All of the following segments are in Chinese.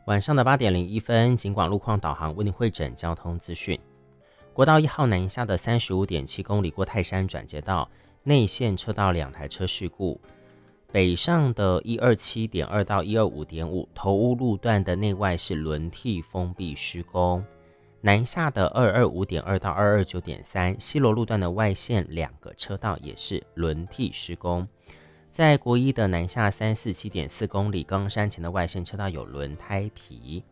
晚上的8点01分，警广路况导航为您汇整交通资讯。国道1号南下的35.7公里过泰山转接道，内线车道2台车事故。北上的127.2到125.5头屋路段的内外是轮替封闭施工。南下的225.2到229.3西螺路段的外线2个车道也是轮替施工。在国一的南下347.4公里冈山前的外线车道有轮胎皮。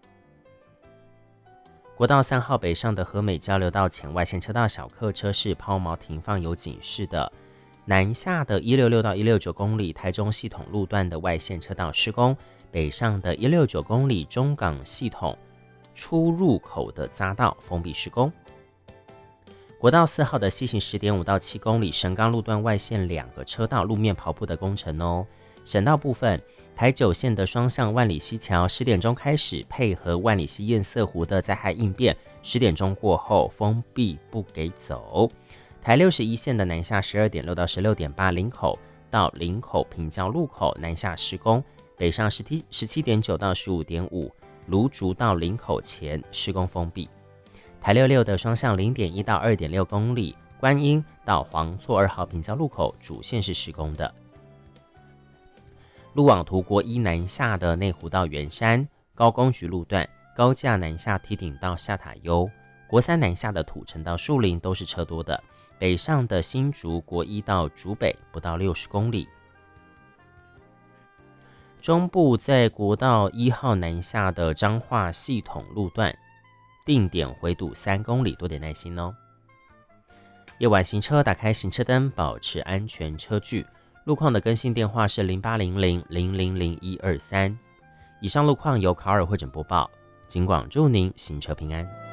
国道3号北上的和美交流道前外线车道小客车是抛锚停放有警示的。南下的166到169公里台中系统路段的外线车道施工，北上的169公里中港系统出入口的匝道封闭施工。国道4号的西行10.5到7公里神冈路段外线2个车道路面刨铺的工程哦。省道部分，台9线的双向万里溪桥10点钟开始，配合万里溪堰塞湖的灾害应变，10点钟过后封闭不给走。台61线的南下12.6到16.8林口到林口平交路口南下施工，北上17.9到15.5芦竹到林口前施工封闭。台66的双向0.1到2.6公里观音到黄厝2号平交路口主线是施工的。路网图国一南下的内湖到圆山高工局路段高架南下堤顶到下塔悠，国3南下的土城到树林都是车多的。北上的新竹国一到竹北不到60公里。中部在国道1号南下的彰化系统路段定点回堵3公里，多点耐心哦。夜晚行车打开行车灯，保持安全车距。路况的更新电话是0800000123。以上路况由卡尔汇整播报，警广祝您行车平安。